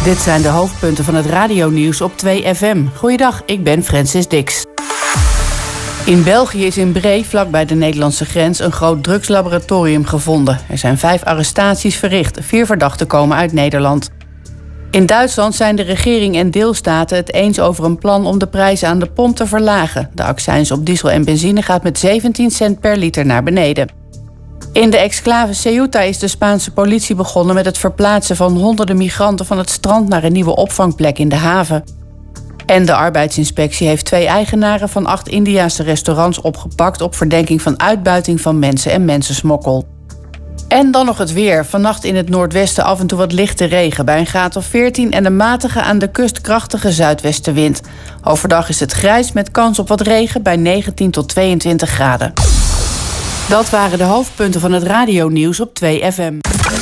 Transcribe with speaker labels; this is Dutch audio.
Speaker 1: Dit zijn de hoofdpunten van het radionieuws op 2FM. Goeiedag, ik ben Francis Dix. In België is in Bree, vlakbij de Nederlandse grens, een groot drugslaboratorium gevonden. Er zijn 5 arrestaties verricht. 4 verdachten komen uit Nederland. In Duitsland zijn de regering en deelstaten het eens over een plan om de prijzen aan de pomp te verlagen. De accijns op diesel en benzine gaat met 17 cent per liter naar beneden. In de exclave Ceuta is de Spaanse politie begonnen met het verplaatsen van honderden migranten van het strand naar een nieuwe opvangplek in de haven. En de arbeidsinspectie heeft 2 eigenaren van 8 Indiase restaurants opgepakt op verdenking van uitbuiting van mensen en mensensmokkel. En dan nog het weer. Vannacht in het noordwesten af en toe wat lichte regen bij een graad of 14 en een matige aan de kust krachtige zuidwestenwind. Overdag is het grijs met kans op wat regen bij 19 tot 22 graden. Dat waren de hoofdpunten van het radionieuws op 2FM.